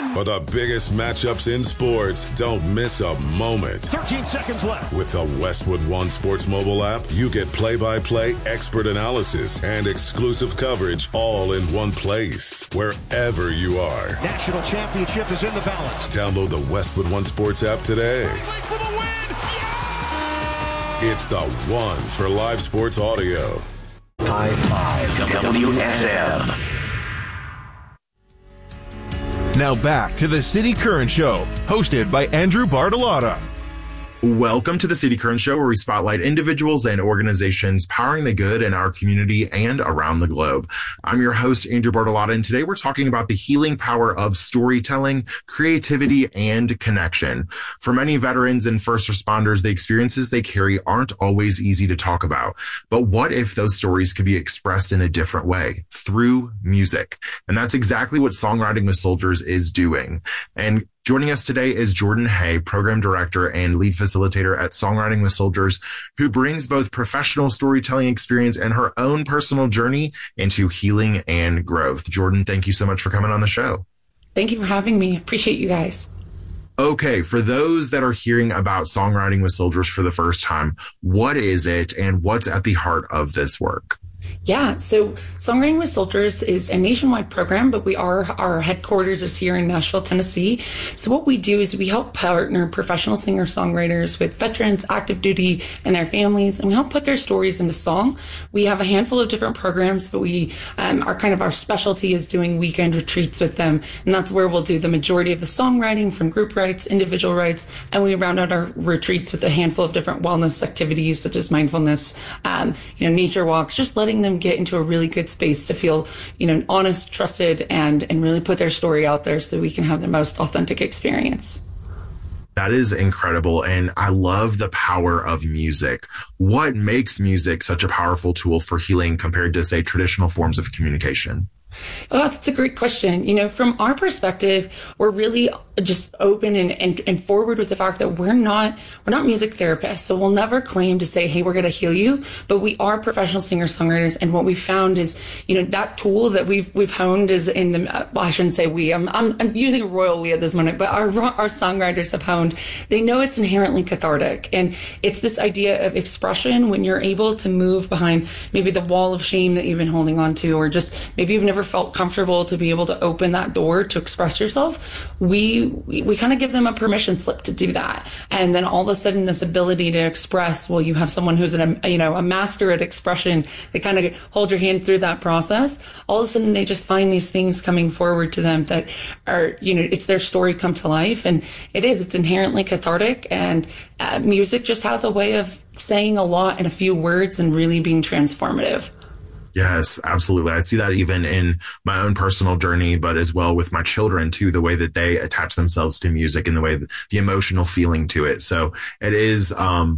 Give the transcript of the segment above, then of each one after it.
For the biggest matchups in sports, don't miss a moment. 13 seconds left. With the Westwood One Sports mobile app, you get play-by-play expert analysis and exclusive coverage all in one place, wherever you are. National championship is in the balance. Download the Westwood One Sports app today. For the win! Yeah! It's the one for live sports audio. 5-5 WSM. Now back to the City Current Show, hosted by Andrew Bartolotta. Welcome to the City Current Show, where we spotlight individuals and organizations powering the good in our community and around the globe. I'm your host, Andrew Bartolotta, and today we're talking about the healing power of storytelling, creativity, and connection. For many veterans and first responders, the experiences they carry aren't always easy to talk about. But what if those stories could be expressed in a different way, through music? And that's exactly what Songwriting with Soldiers is doing. And joining us today is Jordan Hay, Program Director and Lead Facilitator at Songwriting with Soldiers, who brings both professional storytelling experience and her own personal journey into healing and growth. Jordan, thank you so much for coming on the show. Thank you for having me. Appreciate you guys. Okay, for those that are hearing about Songwriting with Soldiers for the first time, what is it and what's at the heart of this work? Yeah, so Songwriting with Soldiers is a nationwide program, but our headquarters is here in Nashville, Tennessee. So what we do is we help partner professional singer-songwriters with veterans, active duty, and their families, and we help put their stories into song. We have a handful of different programs, but our specialty is doing weekend retreats with them, and that's where we'll do the majority of the songwriting, from group writes, individual writes, and we round out our retreats with a handful of different wellness activities such as mindfulness, nature walks, just letting them get into a really good space to feel, honest, trusted, and really put their story out there so we can have the most authentic experience. That is incredible. And I love the power of music. What makes music such a powerful tool for healing compared to, say, traditional forms of communication? Oh, that's a great question. From our perspective, we're really just open and forward with the fact that we're not music therapists. So we'll never claim to say, hey, we're going to heal you, but we are professional singer-songwriters. And what we found is, that tool that we've honed is in the, I shouldn't say we, I'm using a royal we at this moment, but our songwriters have honed. They know it's inherently cathartic. And it's this idea of expression when you're able to move behind maybe the wall of shame that you've been holding on to, or just maybe you've never felt comfortable to be able to open that door to express yourself. We kind of give them a permission slip to do that. And then all of a sudden this ability to express, well, you have someone who's a master at expression. They kind of hold your hand through that process. All of a sudden they just find these things coming forward to them that are, it's their story come to life. And it's inherently cathartic, and music just has a way of saying a lot in a few words and really being transformative. Yes, absolutely. I see that even in my own personal journey, but as well with my children too, the way that they attach themselves to music and the way the emotional feeling to it. So it is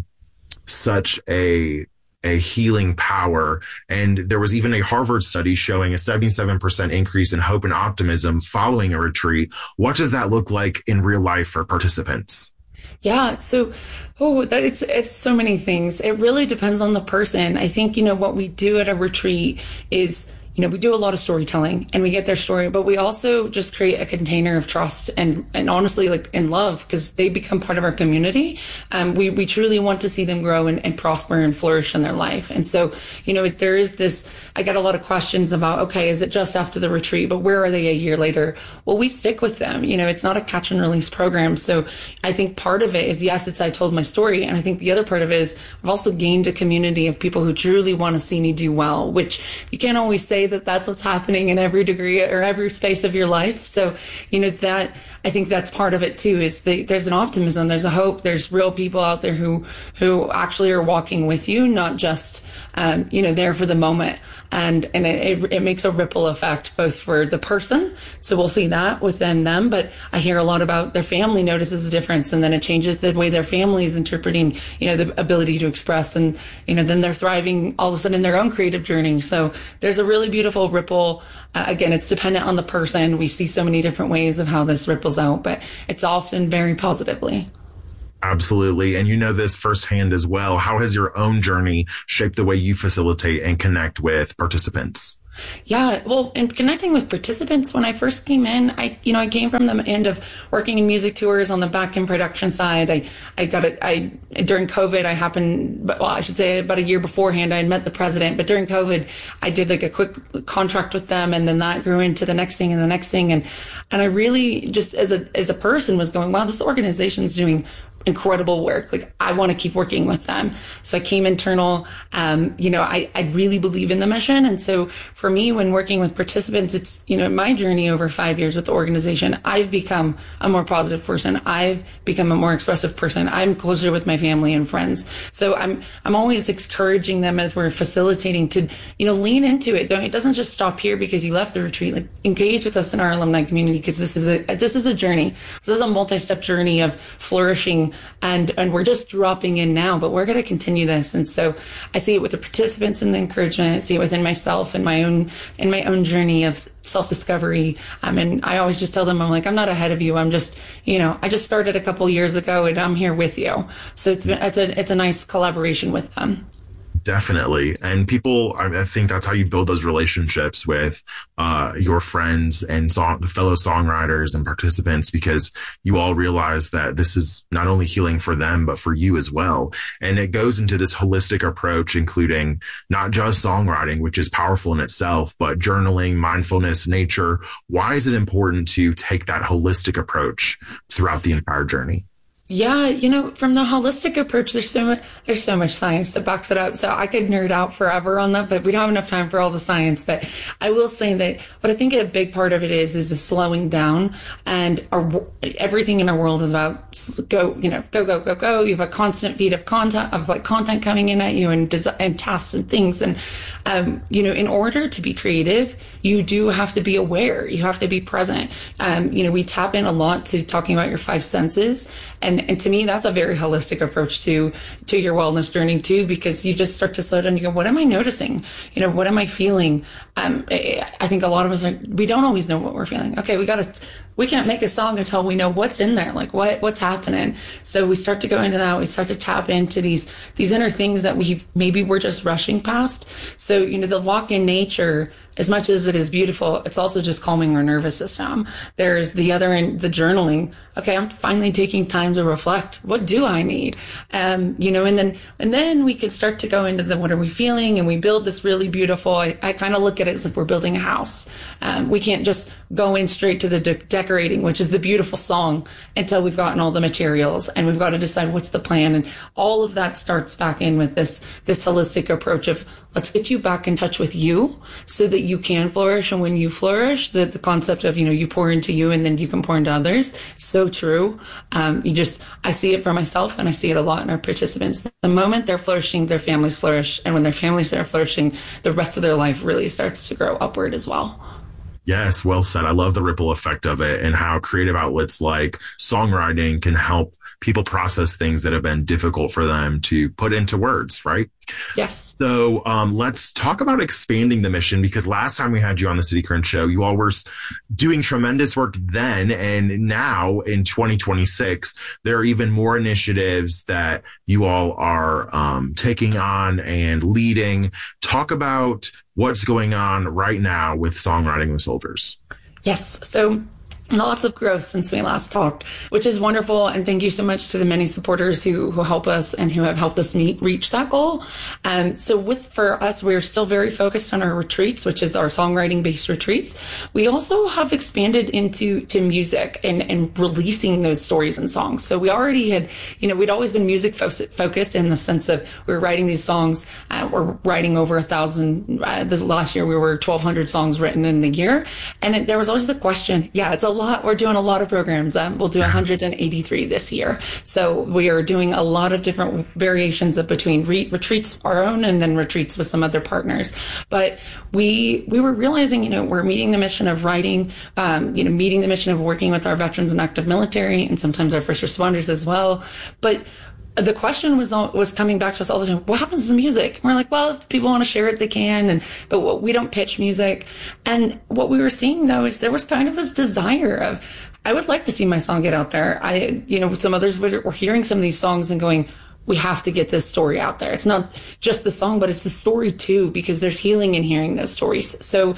such a healing power. And there was even a Harvard study showing a 77% increase in hope and optimism following a retreat. What does that look like in real life for participants? Yeah. So, it's so many things. It really depends on the person. I think, what we do at a retreat is, we do a lot of storytelling and we get their story, but we also just create a container of trust and honestly, in love, because they become part of our community. We truly want to see them grow and prosper and flourish in their life. And so, there is this, I get a lot of questions about, okay, is it just after the retreat, but where are they a year later? Well, we stick with them. It's not a catch and release program. So I think part of it is, yes, I told my story. And I think the other part of it is I've also gained a community of people who truly want to see me do well, which you can't always say that's what's happening in every degree or every space of your life. So, that I think that's part of it too, is there's an optimism, there's a hope, there's real people out there who actually are walking with you, not just, there for the moment. And it makes a ripple effect both for the person. So we'll see that within them, but I hear a lot about their family notices a difference, and then it changes the way their family is interpreting, the ability to express, and, then they're thriving all of a sudden in their own creative journey. So there's a really beautiful ripple. Again, it's dependent on the person. We see so many different ways of how this ripples out, but it's often very positively. Absolutely. And you know this firsthand as well. How has your own journey shaped the way you facilitate and connect with participants? Yeah, well, and connecting with participants, when I first came in, I came from the end of working in music tours on the back end production side. During COVID, I should say about a year beforehand, I had met the president, but during COVID, I did like a quick contract with them, and then that grew into the next thing and the next thing. And I really just as a person was going, wow, this organization's doing incredible work. Like, I want to keep working with them. So I came internal. I really believe in the mission. And so for me, when working with participants, it's, my journey over 5 years with the organization, I've become a more positive person. I've become a more expressive person. I'm closer with my family and friends. So I'm always encouraging them as we're facilitating to, lean into it. It doesn't just stop here because you left the retreat. Like, engage with us in our alumni community, because this is a journey. This is a multi-step journey of flourishing. And we're just dropping in now, but we're going to continue this. And so I see it with the participants and the encouragement. I see it within myself and my own journey of self-discovery. And I always just tell them, I'm like, I'm not ahead of you. I'm just, I just started a couple years ago and I'm here with you. So it's a nice collaboration with them. Definitely. And people, I think that's how you build those relationships with your friends and fellow songwriters and participants, because you all realize that this is not only healing for them, but for you as well. And it goes into this holistic approach, including not just songwriting, which is powerful in itself, but journaling, mindfulness, nature. Why is it important to take that holistic approach throughout the entire journey? Yeah, from the holistic approach, there's so much science that backs it up. So I could nerd out forever on that, but we don't have enough time for all the science. But I will say that what I think a big part of it is a slowing down, and everything in our world is about go. You have a constant feed of content coming in at you, and tasks and things. And, in order to be creative, you do have to be aware. You have to be present. We tap in a lot to talking about your five senses. And to me, that's a very holistic approach to your wellness journey too, because you just start to slow down. You go, what am I noticing? What am I feeling? I think a lot of us we don't always know what we're feeling. Okay, we can't make a song until we know what's in there, like what's happening. So we start to go into that. We start to tap into these inner things that we're just rushing past. So, the walk in nature, as much as it is beautiful, it's also just calming our nervous system. There's the other end, the journaling. Okay, I'm finally taking time to reflect. What do I need? And then we can start to go into what are we feeling, and we build this really beautiful. I kind of look at it as if we're building a house. We can't just go in straight to the decorating, which is the beautiful song, until we've gotten all the materials, and we've got to decide what's the plan. And all of that starts back in with this holistic approach of, let's get you back in touch with you so that you can flourish. And when you flourish, the concept of, you pour into you and then you can pour into others. It's so true. I see it for myself, and I see it a lot in our participants. The moment they're flourishing, their families flourish. And when their families are flourishing, the rest of their life really starts to grow upward as well. Yes, well said. I love the ripple effect of it, and how creative outlets like songwriting can help people process things that have been difficult for them to put into words, right? Yes. So let's talk about expanding the mission, because last time we had you on the City Current Show, you all were doing tremendous work then. And now in 2026, there are even more initiatives that you all are taking on and leading. Talk about what's going on right now with Songwriting with Soldiers. Yes. So lots of growth since we last talked, which is wonderful. And thank you so much to the many supporters who help us and who have helped us reach that goal. For us, we're still very focused on our retreats, which is our songwriting based retreats. We also have expanded into music and releasing those stories and songs. So we already had, we'd always been music focused in the sense of we were writing these songs. We're writing over 1,000. This last year, we were 1,200 songs written in the year. And there was always the question, it's a lot. We're doing a lot of programs. We'll do 183 this year. So we are doing a lot of different variations of between retreats our own and then retreats with some other partners. But we were realizing, we're meeting the mission of writing, meeting the mission of working with our veterans and active military and sometimes our first responders as well. But the question was coming back to us all the time. What happens to the music? And we're like, well, if people want to share it, they can. But we don't pitch music. And what we were seeing though is there was kind of this desire of, I would like to see my song get out there. Some others were hearing some of these songs and going, we have to get this story out there. It's not just the song, but it's the story too, because there's healing in hearing those stories. So,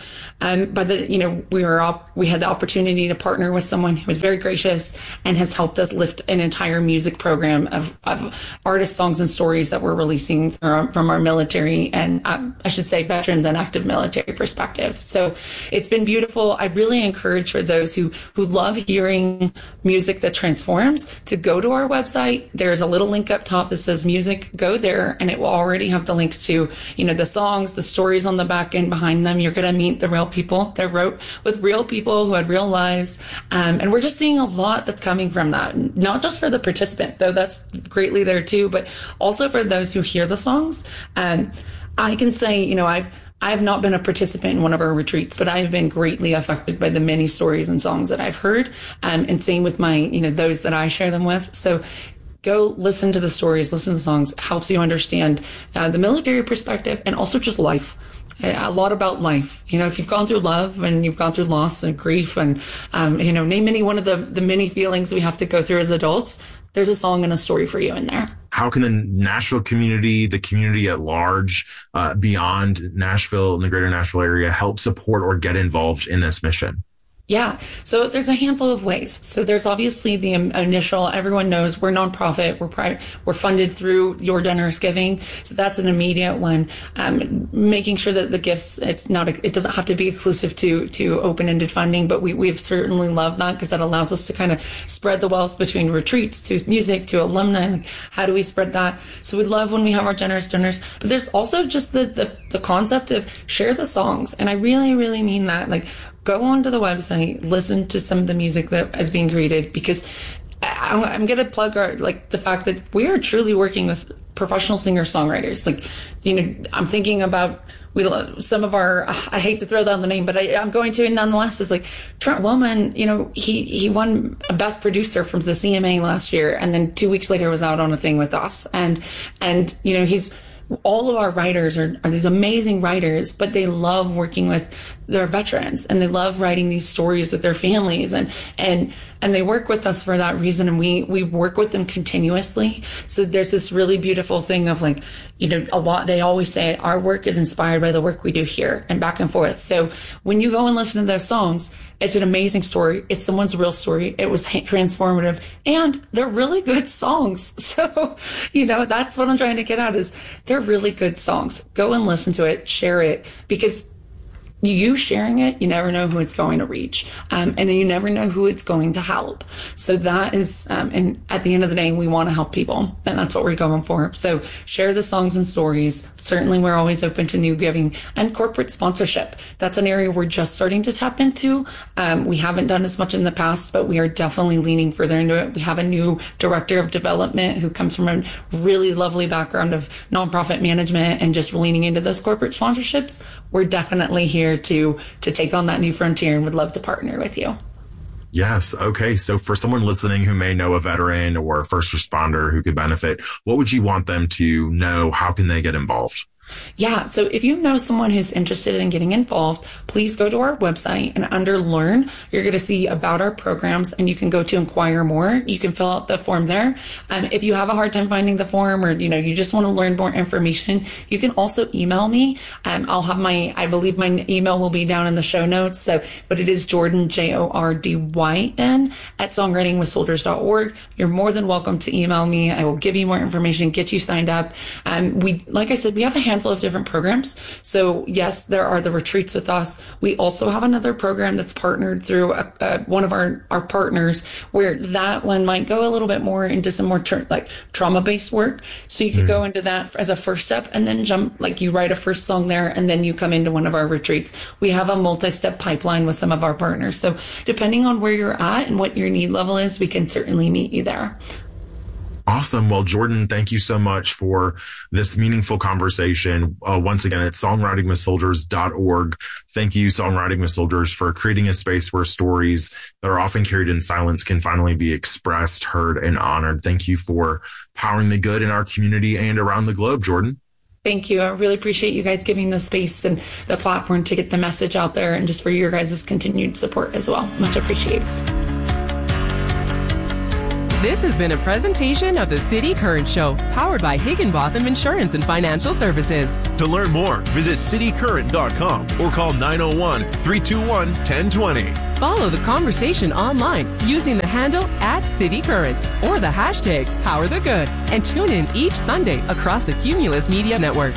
we had the opportunity to partner with someone who was very gracious and has helped us lift an entire music program of artist songs and stories that we're releasing from our military and I should say veterans and active military perspective. So it's been beautiful. I really encourage for those who love hearing music that transforms to go to our website. There's a little link up top that says music. Go there and it will already have the links to, the songs, the stories on the back end behind them. You're going to meet the real people that wrote with real people who had real lives. And we're just seeing a lot that's coming from that, not just for the participant, though that's greatly there too, but also for those who hear the songs. I can say, I have not been a participant in one of our retreats, but I have been greatly affected by the many stories and songs that I've heard, and same with my, those that I share them with. So go listen to the stories, listen to the songs, helps you understand the military perspective and also just life. A lot about life. If you've gone through love and you've gone through loss and grief and, name any one of the many feelings we have to go through as adults, there's a song and a story for you in there. How can the Nashville community, the community at large, beyond Nashville and the greater Nashville area, help support or get involved in this mission? Yeah. So there's a handful of ways. So there's obviously the initial, everyone knows we're nonprofit. We're funded through your generous giving. So that's an immediate one. Making sure that the gifts, it doesn't have to be exclusive to open-ended funding, but we've certainly loved that because that allows us to kind of spread the wealth between retreats to music to alumni. Like, how do we spread that? So we love when we have our generous donors, but there's also just the concept of share the songs. And I really, really mean that. Like, go onto the website, listen to some of the music that is being created, because I'm going to plug the fact that we are truly working with professional singer-songwriters. I'm thinking about some of our, I hate to throw down the name, but I'm going to, and nonetheless, is like Trent Willman, he won a best producer from the CMA last year. And then 2 weeks later was out on a thing with us. And all of our writers are these amazing writers, but they love working with their veterans and they love writing these stories with their families and they work with us for that reason. And we work with them continuously. So there's this really beautiful thing of they always say our work is inspired by the work we do here and back and forth. So when you go and listen to those songs, it's an amazing story. It's someone's real story. It was transformative and they're really good songs. So, that's what I'm trying to get at is they're really good songs. Go and listen to it, share it, because you sharing it, you never know who it's going to reach. And you never know who it's going to help. So that is, and at the end of the day, we want to help people. And that's what we're going for. So share the songs and stories. Certainly, we're always open to new giving and corporate sponsorship. That's an area we're just starting to tap into. We haven't done as much in the past, but we are definitely leaning further into it. We have a new director of development who comes from a really lovely background of nonprofit management and just leaning into those corporate sponsorships. We're definitely here to take on that new frontier and would love to partner with you. Yes. Okay. So for someone listening who may know a veteran or a first responder who could benefit, what would you want them to know? How can they get involved? Yeah. So if you know someone who's interested in getting involved, please go to our website and under Learn, you're going to see about our programs and you can go to inquire more. You can fill out the form there. If you have a hard time finding the form or, you just want to learn more information, you can also email me. I'll have I believe my email will be down in the show notes. So, but it is Jordyn, JORDYN at songwritingwithsoldiers.org. You're more than welcome to email me. I will give you more information, get you signed up. Like I said, we have a handful of different programs. So yes, there are the retreats with us. We also have another program that's partnered through one of our partners where that one might go a little bit more into some more trauma-based work. So you could go into that as a first step and then jump, you write a first song there and then you come into one of our retreats. We have a multi-step pipeline with some of our partners. So depending on where you're at and what your need level is, we can certainly meet you there. Awesome. Well, Jordyn, thank you so much for this meaningful conversation. Once again, it's songwritingwithsoldiers.org. Thank you, Songwriting with Soldiers, for creating a space where stories that are often carried in silence can finally be expressed, heard, and honored. Thank you for powering the good in our community and around the globe, Jordyn. Thank you. I really appreciate you guys giving the space and the platform to get the message out there and just for your guys' continued support as well. Much appreciated. This has been a presentation of the City Current Show, powered by Higginbotham Insurance and Financial Services. To learn more, visit citycurrent.com or call 901-321-1020. Follow the conversation online using the handle @CityCurrent or the hashtag #PowerTheGood, and tune in each Sunday across the Cumulus Media Network.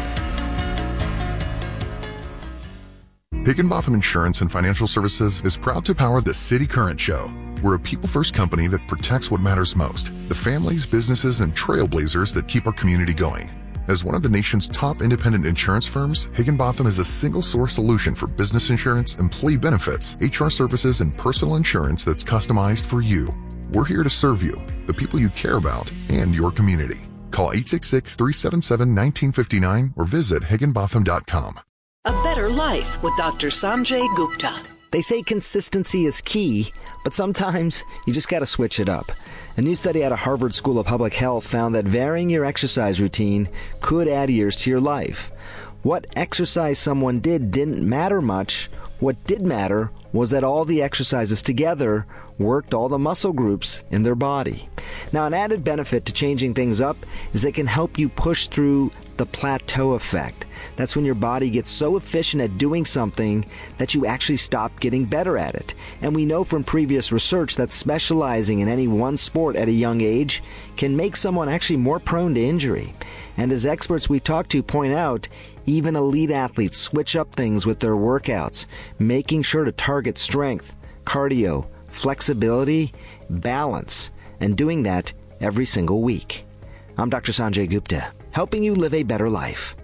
Higginbotham Insurance and Financial Services is proud to power the City Current Show. We're a people-first company that protects what matters most, the families, businesses, and trailblazers that keep our community going. As one of the nation's top independent insurance firms, Higginbotham is a single-source solution for business insurance, employee benefits, HR services, and personal insurance that's customized for you. We're here to serve you, the people you care about, and your community. Call 866-377-1959 or visit higginbotham.com. A Better Life with Dr. Sanjay Gupta. They say consistency is key, but sometimes you just got to switch it up. A new study out of Harvard School of Public Health found that varying your exercise routine could add years to your life. What exercise someone did didn't matter much. What did matter was that all the exercises together worked all the muscle groups in their body. Now, an added benefit to changing things up is it can help you push through the plateau effect. That's when your body gets so efficient at doing something that you actually stop getting better at it. And we know from previous research that specializing in any one sport at a young age can make someone actually more prone to injury. And as experts we talk to point out, even elite athletes switch up things with their workouts, making sure to target strength, cardio, flexibility, balance, and doing that every single week. I'm Dr. Sanjay Gupta, helping you live a better life.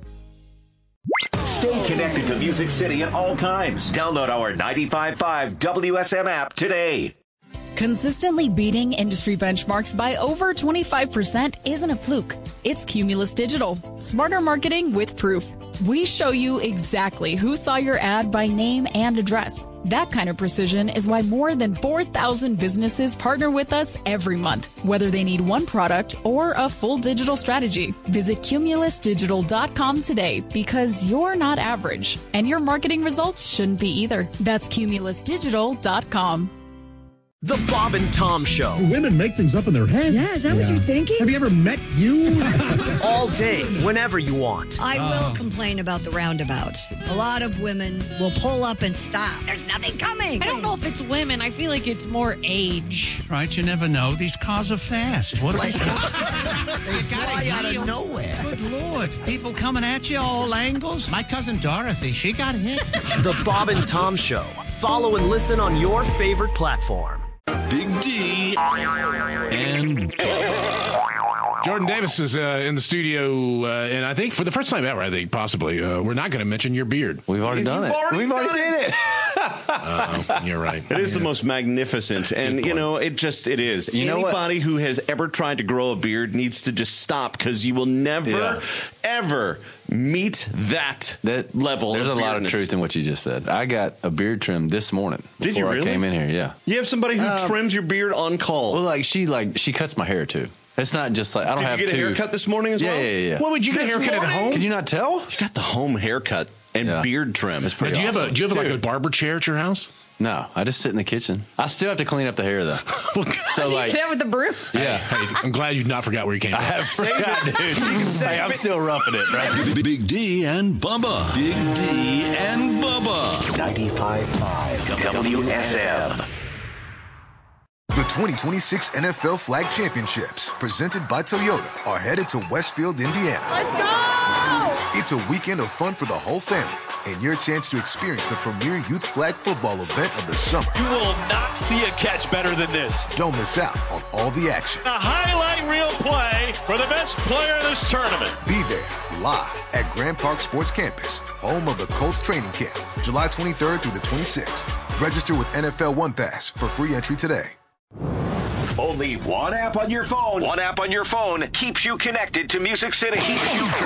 Stay connected to Music City at all times. Download our 95.5 WSM app today. Consistently beating industry benchmarks by over 25% isn't a fluke. It's Cumulus Digital. Smarter marketing with proof. We show you exactly who saw your ad by name and address. That kind of precision is why more than 4,000 businesses partner with us every month, whether they need one product or a full digital strategy. Visit cumulusdigital.com today, because you're not average, and your marketing results shouldn't be either. That's cumulusdigital.com. The Bob and Tom Show. Women make things up in their head. Yeah, is that what you're thinking? Have you ever met you? All day, whenever you want. I will complain about the roundabouts. A lot of women will pull up and stop. There's nothing coming. I don't know if it's women. I feel like it's more age. Right, you never know. These cars are fast. What they fly out of nowhere. Good Lord. People coming at you all angles. My cousin Dorothy, she got hit. The Bob and Tom Show. Follow and listen on your favorite platform. Big D and Jordan Davis is in the studio, and I think for the first time ever, possibly, we're not going to mention your beard. We've already done it. We've already did it. You're right. It is the most magnificent, and it is. Anybody who has ever tried to grow a beard needs to just stop, because you will never, ever meet that level. There's of a lot of truth in what you just said. I got a beard trim this morning. Did you really? I came in here, yeah. You have somebody who trims your beard on call. Well, she cuts my hair too. It's not just like I don't have to. Did you get a haircut this morning as well? Yeah. What would you get a haircut at home? Can you not tell? You got the home haircut and beard trim. It's pretty awesome. Do you have like a barber chair at your house? No, I just sit in the kitchen. I still have to clean up the hair though. So like, you get it with the broom. Yeah. Hey, I'm glad you've not forgot where you came from. I have forgot, dude. Hey, I'm still roughing it, right? Big D and Bubba. Big D and Bubba. 95.5 WSM. The 2026 NFL Flag Championships, presented by Toyota, are headed to Westfield, Indiana. Let's go! It's a weekend of fun for the whole family, and your chance to experience the premier youth flag football event of the summer. You will not see a catch better than this. Don't miss out on all the action. A highlight reel play for the best player in this tournament. Be there live at Grand Park Sports Campus, home of the Colts training camp, July 23rd through the 26th. Register with NFL One Pass for free entry today. Only one app on your phone. One app on your phone keeps you connected to Music City.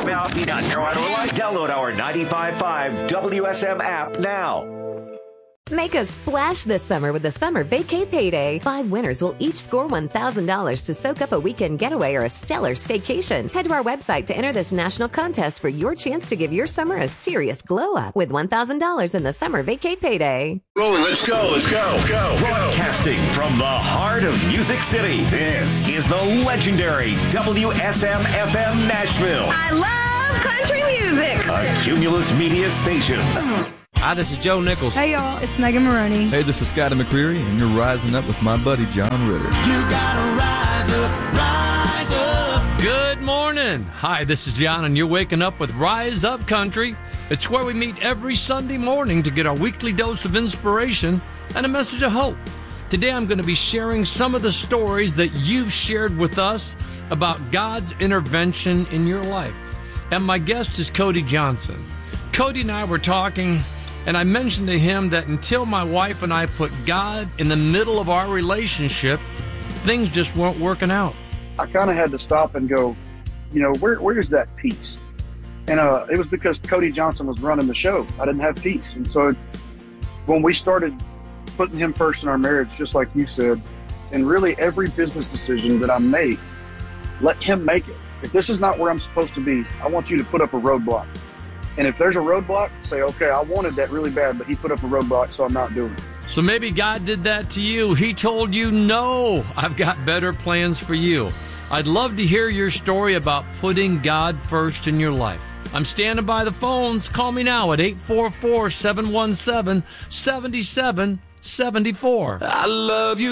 Download our 95.5 WSM app now. Make a splash this summer with the Summer Vacay Payday. 5 winners will each score $1,000 to soak up a weekend getaway or a stellar staycation. Head to our website to enter this national contest for your chance to give your summer a serious glow up with $1,000 in the Summer Vacay Payday. Rolling, let's go. Broadcasting from the heart of Music City, this is the legendary WSM-FM Nashville. I love country music. A Cumulus Media station. Hi, this is Joe Nichols. Hey, y'all, it's Megan Maroney. Hey, this is Scotty McCreery, and you're rising up with my buddy John Ritter. You gotta rise up, rise up. Good morning. Hi, this is John, and you're waking up with Rise Up Country. It's where we meet every Sunday morning to get our weekly dose of inspiration and a message of hope. Today, I'm going to be sharing some of the stories that you've shared with us about God's intervention in your life. And my guest is Cody Johnson. Cody and I were talking, and I mentioned to him that until my wife and I put God in the middle of our relationship, things just weren't working out. I kind of had to stop and go, where's that peace? And it was because Cody Johnson was running the show. I didn't have peace. And so when we started putting him first in our marriage, just like you said, and really every business decision that I make, let him make it. If this is not where I'm supposed to be, I want you to put up a roadblock. And if there's a roadblock, say, okay, I wanted that really bad, but he put up a roadblock, so I'm not doing it. So maybe God did that to you. He told you, no, I've got better plans for you. I'd love to hear your story about putting God first in your life. I'm standing by the phones. Call me now at 844-717-7774. I love you.